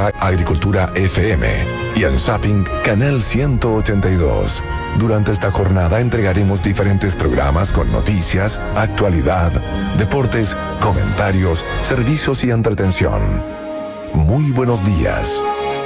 @Agricultura FM y en Zapping Canal 182. Durante esta jornada entregaremos diferentes programas con noticias, actualidad, deportes, comentarios, servicios y entretención. Muy buenos días.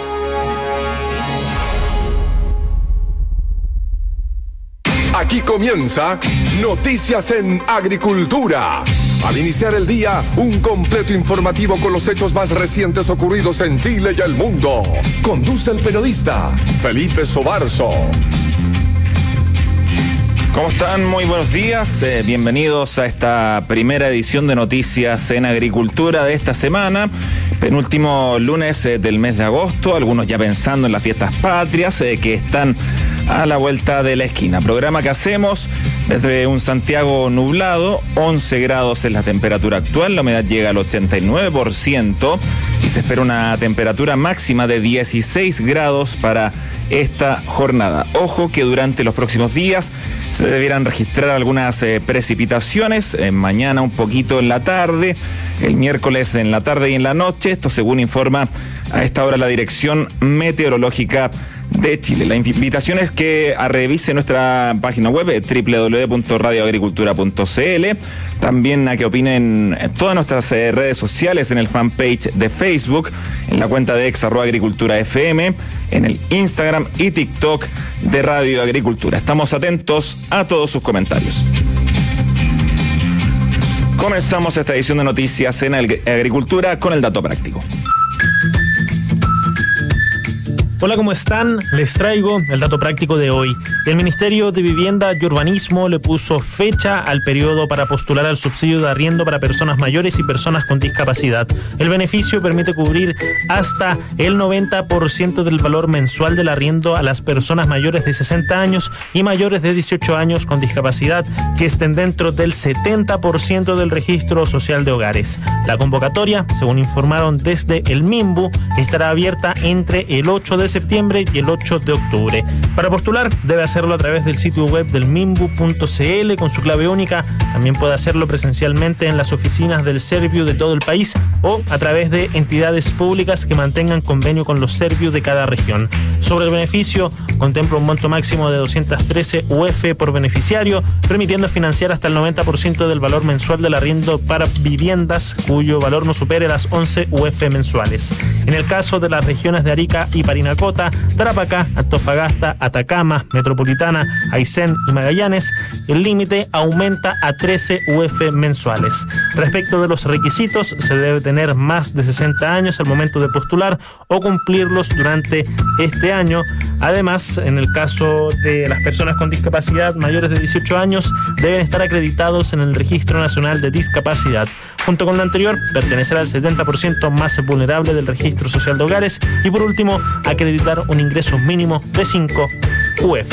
Aquí comienza Noticias en Agricultura. Al iniciar el día, un completo informativo con los hechos más recientes ocurridos en Chile y el mundo. Conduce el periodista Felipe Sobarzo. ¿Cómo están? Muy buenos días. Bienvenidos a esta primera edición de Noticias en Agricultura de esta semana. Penúltimo lunes del mes de agosto, algunos ya pensando en las fiestas patrias que están a la vuelta de la esquina. Programa que hacemos desde un Santiago nublado, 11 grados es la temperatura actual, la humedad llega al 89% y se espera una temperatura máxima de 16 grados para esta jornada. Ojo que durante los próximos días se debieran registrar algunas precipitaciones, mañana un poquito en la tarde, el miércoles en la tarde y en la noche, esto según informa a esta hora la Dirección Meteorológica de Chile. La invitación es que revise nuestra página web www.radioagricultura.cl, también a que opinen en todas nuestras redes sociales, en el fanpage de Facebook, en la cuenta de @agriculturafm, en el Instagram y TikTok de Radio Agricultura. Estamos atentos a todos sus comentarios. Comenzamos esta edición de Noticias en Agricultura con el dato práctico. Hola, ¿cómo están? Les traigo el dato práctico de hoy. El Ministerio de Vivienda y Urbanismo le puso fecha al periodo para postular al subsidio de arriendo para personas mayores y personas con discapacidad. El beneficio permite cubrir hasta el 90% del valor mensual del arriendo a las personas mayores de 60 años y mayores de 18 años con discapacidad que estén dentro del 70% del registro social de hogares. La convocatoria, según informaron desde el MIMBU, estará abierta entre el 8 de septiembre y el 8 de octubre. Para postular debe hacerlo a través del sitio web del mimbu.cl con su clave única. También puede hacerlo presencialmente en las oficinas del Serviu de todo el país o a través de entidades públicas que mantengan convenio con los Serviu de cada región. Sobre el beneficio, contempla un monto máximo de 213 UF por beneficiario, permitiendo financiar hasta el 90% del valor mensual del arriendo para viviendas cuyo valor no supere las 11 UF mensuales. En el caso de las regiones de Arica y Parinacota, Tarapacá, Antofagasta, Atacama, Metropolitana, Aysén y Magallanes, el límite aumenta a 13 UF mensuales. Respecto de los requisitos, se debe tener más de 60 años al momento de postular o cumplirlos durante este año. Además, en el caso de las personas con discapacidad mayores de 18 años, deben estar acreditados en el Registro Nacional de Discapacidad. Junto con lo anterior, pertenecer al 70% más vulnerable del Registro Social de Hogares y, por último, acreditar un ingreso mínimo de 5 UF.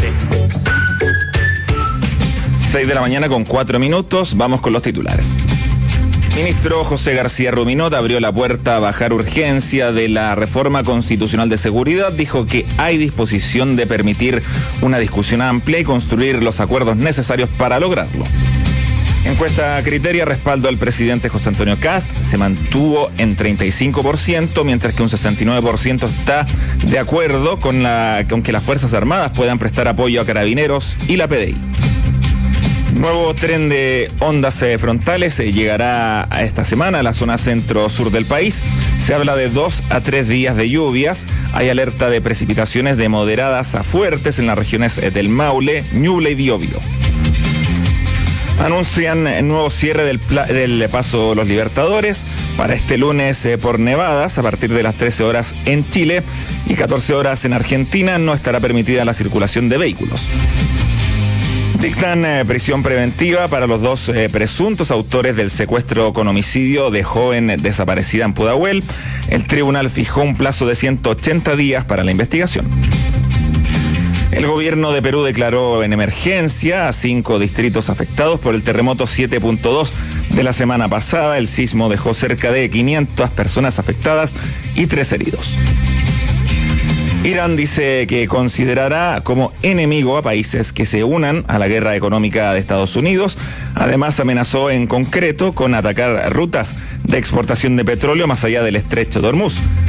6 de la mañana con 4 minutos, vamos con los titulares. Ministro José García Ruminot abrió la puerta a bajar urgencia de la reforma constitucional de seguridad. Dijo que hay disposición de permitir una discusión amplia y construir los acuerdos necesarios para lograrlo. Encuesta Criteria, respaldo al presidente José Antonio Kast se mantuvo en 35%, mientras que un 69% está de acuerdo con que las Fuerzas Armadas puedan prestar apoyo a Carabineros y la PDI. Nuevo tren de ondas frontales llegará a esta semana a la zona centro-sur del país. Se habla de 2 a 3 días de lluvias. Hay alerta de precipitaciones de moderadas a fuertes en las regiones del Maule, Ñuble y Biobío. Anuncian el nuevo cierre del Paso Los Libertadores para este lunes por nevadas a partir de las 13 horas en Chile y 14 horas en Argentina. No estará permitida la circulación de vehículos. Dictan prisión preventiva para los 2 presuntos autores del secuestro con homicidio de joven desaparecida en Pudahuel. El tribunal fijó un plazo de 180 días para la investigación. El gobierno de Perú declaró en emergencia a 5 distritos afectados por el terremoto 7.2 de la semana pasada. El sismo dejó cerca de 500 personas afectadas y 3 heridos. Irán dice que considerará como enemigo a países que se unan a la guerra económica de Estados Unidos. Además, amenazó en concreto con atacar rutas de exportación de petróleo más allá del estrecho de Hormuz.